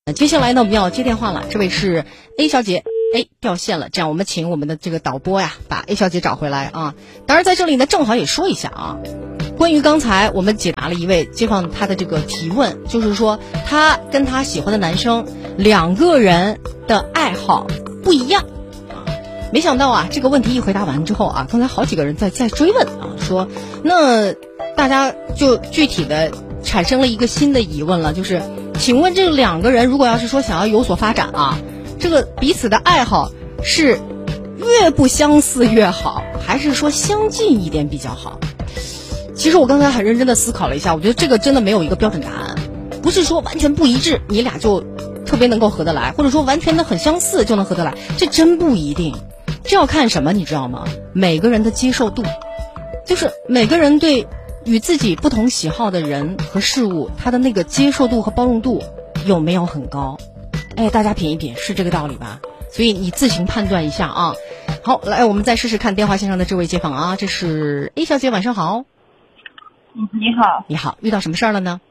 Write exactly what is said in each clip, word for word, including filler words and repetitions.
接下来呢，我们要接电话了。这位是 A 小姐 ，A 掉线了，这样我们请我们的这个导播呀，把 A 小姐找回来啊。当然，在这里呢，正好也说一下啊，关于刚才我们解答了一位街坊他的这个提问，就是说他跟他喜欢的男生两个人的爱好不一样啊。没想到啊，这个问题一回答完之后啊，刚才好几个人在在追问啊，说那大家就具体的产生了一个新的疑问了，就是。请问这两个人如果要是说想要有所发展啊，这个彼此的爱好是越不相似越好，还是说相近一点比较好？其实我刚才很认真的思考了一下，我觉得这个真的没有一个标准答案，不是说完全不一致你俩就特别能够合得来，或者说完全的很相似就能合得来，这真不一定。这要看什么你知道吗？每个人的接受度，就是每个人对与自己不同喜好的人和事物，他的那个接受度和包容度有没有很高？哎，大家品一品，是这个道理吧？所以你自行判断一下啊。好，来，我们再试试看电话线上的这位街坊啊，这是 A 小姐，晚上好。 嗯，你好。 你好，遇到什么事儿了呢？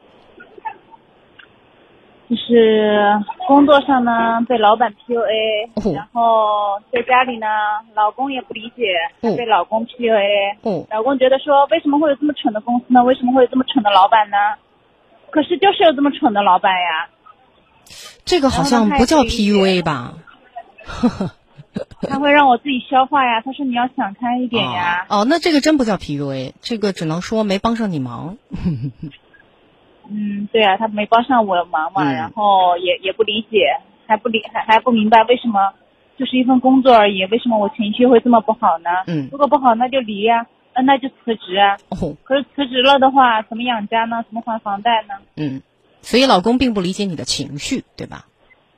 就是工作上呢被老板 P U A，、哦、然后在家里呢老公也不理解，哦、被老公 P U A，、哦、老公觉得说为什么会有这么蠢的公司呢？为什么会有这么蠢的老板呢？可是就是有这么蠢的老板呀。 这个好像不叫 P U A 吧？ 他会让我自己消化呀，他说你要想开一点呀。 哦，哦那这个真不叫 P U A， 这个只能说没帮上你忙。 嗯，对啊，他没帮上我忙嘛，嗯、然后也也不理解，还不理还还不明白为什么，就是一份工作而已，为什么我情绪会这么不好呢？嗯，如果不好那就离呀、啊，那就辞职啊。哦，可是辞职了的话，怎么养家呢？怎么还房贷呢？ 嗯，所以老公并不理解你的情绪，对吧？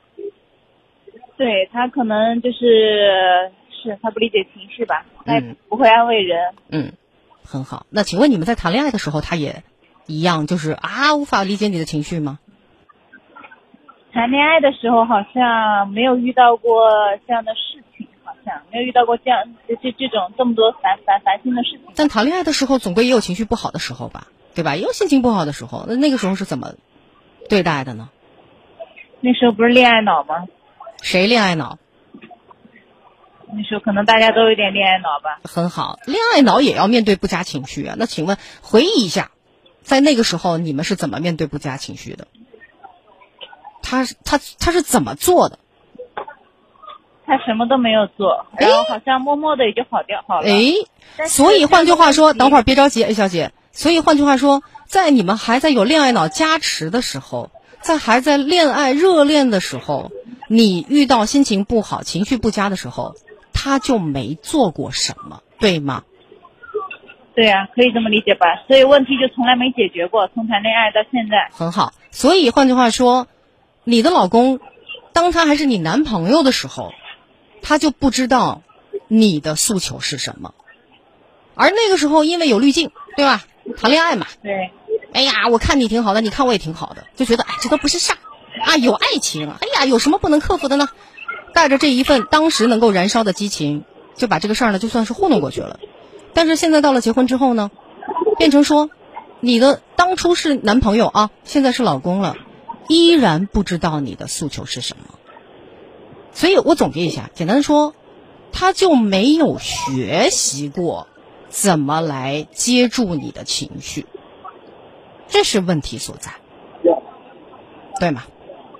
对，他可能就是是他不理解情绪吧，他也不会安慰人。 嗯，很好。那请问你们在谈恋爱的时候，他也一样就是啊无法理解你的情绪吗？ 谈恋爱的时候好像没有遇到过这样的事情，好像没有遇到过这样这这这种这么多烦烦烦心的事情。 但谈恋爱的时候总归也有情绪不好的时候吧，对吧？也有心情不好的时候，那那个时候是怎么对待的呢？ 那时候不是恋爱脑吗？ 谁恋爱脑？ 那时候可能大家都有点恋爱脑吧。 很好，恋爱脑也要面对不佳情绪啊。那请问回忆一下，在那个时候你们是怎么面对不佳情绪的？他他他是怎么做的？ 他什么都没有做，然后好像默默的也就好掉好了。 哎，所以换句话说，等会儿别着急 ，A 小姐。所以换句话说，在你们还在有恋爱脑加持的时候，在还在恋爱热恋的时候，你遇到心情不好、情绪不佳的时候，他就没做过什么，对吗？ 对呀、啊，可以这么理解吧。所以问题就从来没解决过，从谈恋爱到现在。 很好。所以换句话说，你的老公，当他还是你男朋友的时候，他就不知道你的诉求是什么。而那个时候因为有滤镜，对吧？谈恋爱嘛。 对。 哎呀，我看你挺好的，你看我也挺好的，就觉得哎，这都不是事儿啊，有爱情，哎呀，有什么不能克服的呢？带着这一份当时能够燃烧的激情，就把这个事儿呢，就算是糊弄过去了。但是现在到了结婚之后呢，变成说，你的当初是男朋友啊，现在是老公了，依然不知道你的诉求是什么。所以我总结一下，简单说，他就没有学习过怎么来接住你的情绪。这是问题所在，对吗？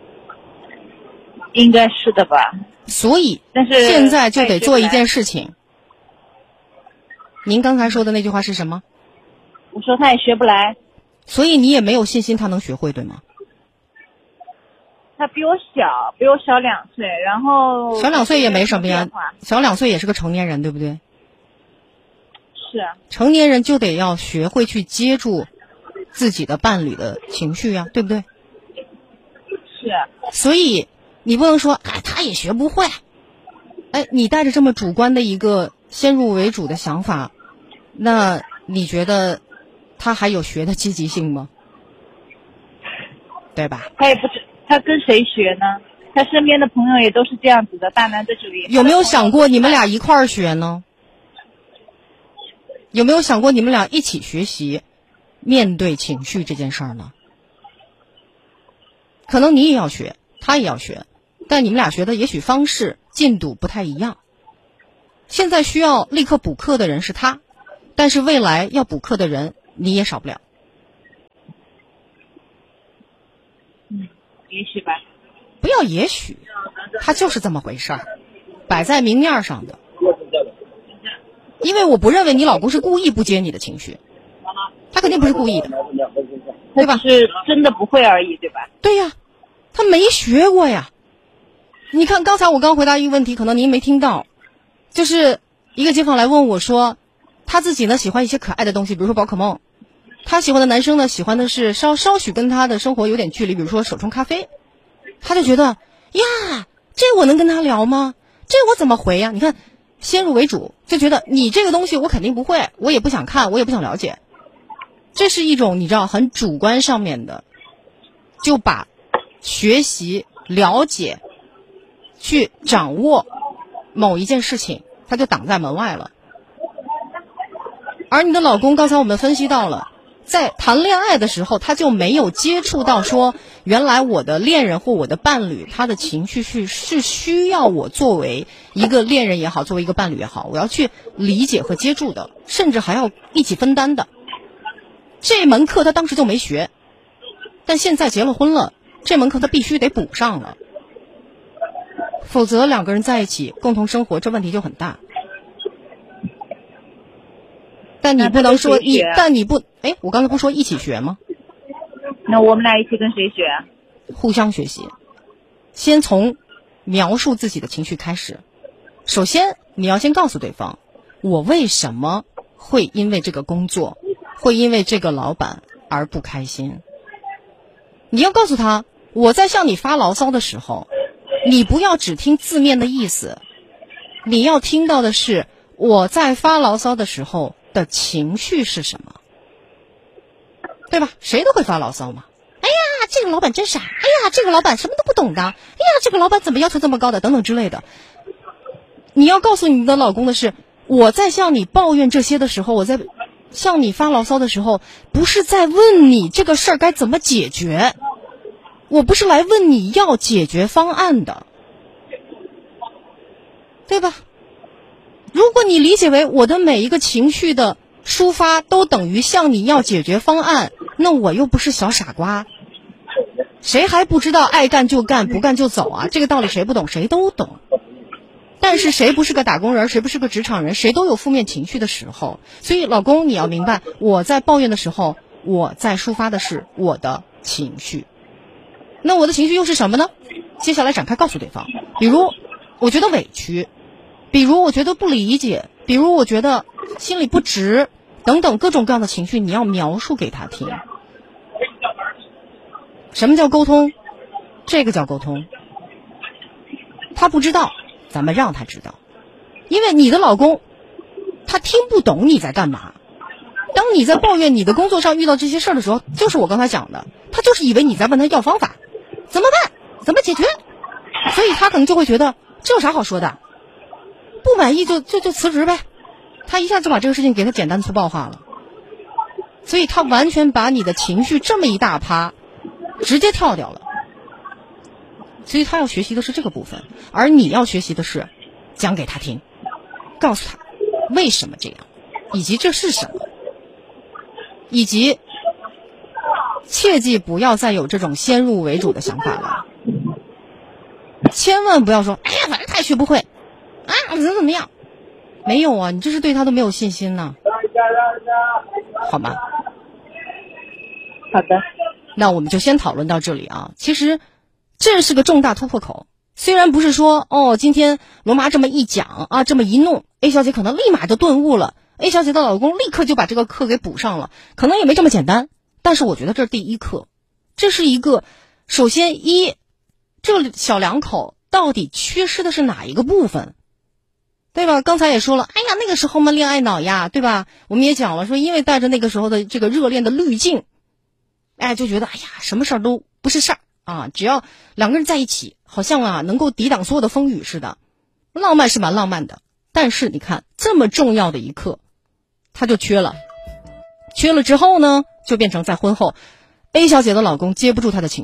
应该是的吧。 所以， 但是现在就得做一件事情。您刚才说的那句话是什么？ 我说他也学不来。 所以你也没有信心他能学会，对吗？ 他比我小，比我小两岁，然后小两岁也没什么呀，小两岁也是个成年人，对不对？ 是啊。 成年人就得要学会去接住自己的伴侣的情绪呀，对不对？ 是啊。 所以你不能说哎，他也学不会。哎，你带着这么主观的一个先入为主的想法，那你觉得他还有学的积极性吗？对吧？ 他也不知他跟谁学呢？他身边的朋友也都是这样子的，大男子主义。 有没有想过你们俩一块儿学呢？有没有想过你们俩一起学习面对情绪这件事儿呢？可能你也要学， 他也要学，但你们俩学的也许方式进度不太一样。现在需要立刻补课的人是他，但是未来要补课的人你也少不了。 嗯，也许吧。 不要也许，他就是这么回事儿，摆在明面上的。因为我不认为你老公是故意不接你的情绪，他肯定不是故意的，对吧？ 是真的不会而已，对吧？ 对呀，他没学过呀。你看刚才我刚回答一个问题，可能您没听到，就是一个街坊来问我说，他自己呢喜欢一些可爱的东西，比如说宝可梦，他喜欢的男生呢喜欢的是稍稍许跟他的生活有点距离，比如说手冲咖啡，他就觉得呀，这我能跟他聊吗？这我怎么回呀？你看先入为主，就觉得你这个东西我肯定不会，我也不想看，我也不想了解，这是一种你知道很主观上面的，就把学习了解去掌握某一件事情他就挡在门外了。而你的老公刚才我们分析到了，在谈恋爱的时候他就没有接触到说原来我的恋人或我的伴侣他的情绪是是需要我作为一个恋人也好，作为一个伴侣也好，我要去理解和接住的，甚至还要一起分担的。这门课他当时就没学，但现在结了婚了，这门课他必须得补上了，否则两个人在一起共同生活这问题就很大。但你不能说你，但你不，哎，我刚才不说一起学吗？ 那我们俩一起跟谁学？ 互相学习，先从描述自己的情绪开始。首先，你要先告诉对方，我为什么会因为这个工作，会因为这个老板而不开心。你要告诉他，我在向你发牢骚的时候，你不要只听字面的意思，你要听到的是我在发牢骚的时候的情绪是什么，对吧？谁都会发牢骚嘛。哎呀，这个老板真傻！哎呀，这个老板什么都不懂的！哎呀，这个老板怎么要求这么高的？等等之类的。你要告诉你的老公的是，我在向你抱怨这些的时候，我在向你发牢骚的时候，不是在问你这个事儿该怎么解决，我不是来问你要解决方案的，对吧？如果你理解为我的每一个情绪的抒发都等于向你要解决方案，那我又不是小傻瓜，谁还不知道爱干就干，不干就走啊？这个道理谁不懂？谁都懂。但是谁不是个打工人，谁不是个职场人，谁都有负面情绪的时候。所以老公你要明白，我在抱怨的时候，我在抒发的是我的情绪。那我的情绪又是什么呢？接下来展开告诉对方，比如我觉得委屈，比如我觉得不理解，比如我觉得心里不值，等等各种各样的情绪，你要描述给他听。什么叫沟通？这个叫沟通。他不知道，咱们让他知道。因为你的老公他听不懂你在干嘛。当你在抱怨你的工作上遇到这些事儿的时候，就是我刚才讲的，他就是以为你在问他要方法，怎么办，怎么解决，所以他可能就会觉得这有啥好说的，不满意就就就辞职呗，他一下就把这个事情给他简单粗暴化了，所以他完全把你的情绪这么一大趴直接跳掉了。所以他要学习的是这个部分，而你要学习的是讲给他听，告诉他为什么这样，以及这是什么，以及切记不要再有这种先入为主的想法了。千万不要说哎呀反正他也学不会啊怎么怎么样，没有啊，你这是对他都没有信心呢，好吗？ 好的， 那我们就先讨论到这里啊。其实这是个重大突破口，虽然不是说哦今天罗妈这么一讲啊，这么一弄 A 小姐可能立马就顿悟了， A 小姐的老公立刻就把这个课给补上了，可能也没这么简单，但是我觉得这是第一课，这是一个首先一这小两口到底缺失的是哪一个部分，对吧？刚才也说了，哎呀那个时候嘛恋爱脑呀，对吧？我们也讲了说因为带着那个时候的这个热恋的滤镜，哎就觉得哎呀什么事儿都不是事儿啊，只要两个人在一起好像啊能够抵挡所有的风雨似的，浪漫是蛮浪漫的，但是你看这么重要的一课他就缺了，缺了之后呢就变成在婚后 A 小姐的老公接不住她的情绪，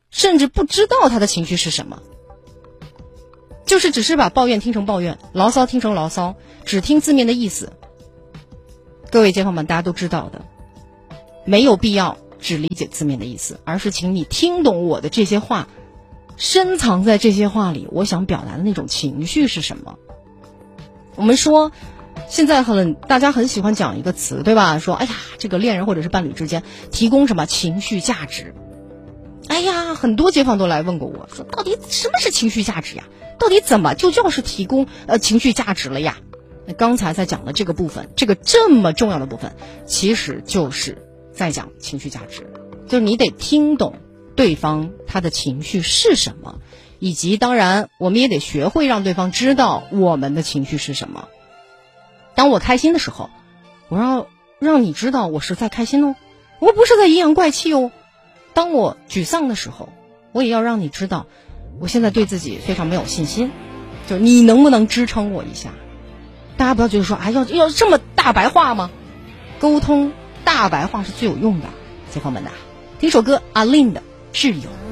甚至不知道他的情绪是什么，就是只是把抱怨听成抱怨，牢骚听成牢骚，只听字面的意思。各位街坊们，大家都知道的，没有必要只理解字面的意思，而是请你听懂我的这些话，深藏在这些话里我想表达的那种情绪是什么。我们说现在很大家很喜欢讲一个词，对吧？说哎呀，这个恋人或者是伴侣之间提供什么情绪价值。哎呀，很多街坊都来问过我，说到底什么是情绪价值呀？到底怎么就叫是提供呃情绪价值了呀？那刚才在讲的这个部分，这个这么重要的部分，其实就是在讲情绪价值，就是你得听懂对方他的情绪是什么，以及当然我们也得学会让对方知道我们的情绪是什么。当我开心的时候，我要让你知道我是在开心哦，我不是在阴阳怪气哦。当我沮丧的时候，我也要让你知道我现在对自己非常没有信心，就你能不能支撑我一下。大家不要觉得说哎，要要这么大白话吗？沟通大白话是最有用的，街坊们呐，听首歌阿令的挚友。